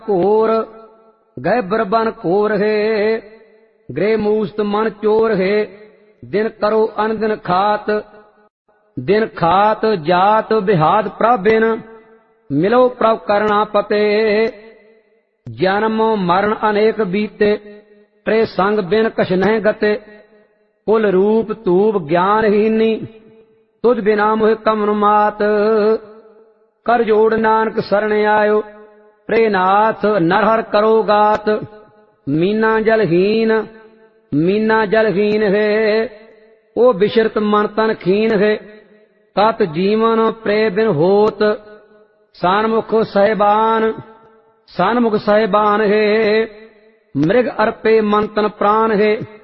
ਘੋਰ ਗਏ ਬਰਬਨ ਘੋਰ ਹੈ ਗ੍ਰਹਿ ਮੂਸਤ ਮਨ ਚੋਰ ਹੈ ਦਿਨ ਕਰੋ ਅਨ ਦਿਨ ਖਾਤ ਦਿਨ ਖਾਤ ਜਾਤ ਬਿਹਾਦ ਪ੍ਰਭ ਬਿਨ ਮਿਲੋ ਪ੍ਰਭ ਕਰਣਾ ਪਤੇ ਜਨਮ ਮਰਨ ਅਨੇਕ ਬੀਤੇ ਤ੍ਰੇ ਸੰਗ ਬਿਨ ਕਛ ਨਹਿ ਗਤੇ ਕੁਲ ਰੂਪ ਧੂਪ ਗਿਆਨਹੀਨੀ ਤੁਧ ਬਿਨਾ ਮੋਹਿ ਕਮਨ ਮਾਤ ਕਰ ਜੋੜ ਨਾਨਕ ਸਰਣ ਆਇਓ ਪ੍ਰੇ ਨਾਥ ਨਰ ਹਰ ਕਰੋ ਗਾਤ ਮੀਨਾ ਜਲਹੀਨ ਹੈ ਉਹ ਬਿਸ਼ਰਤ ਮਨ ਤਨ ਖੀਨ ਹੈ ਤਤ ਜੀਵਨ ਪ੍ਰੇ ਬਿਨ ਹੋਤ ਸਨਮੁਖ ਸਹਿਬਾਨ ਹੈ ਮ੍ਰਿਗ ਅਰਪੇ ਮਨ ਤਨ ਪ੍ਰਾਨ ਹੈ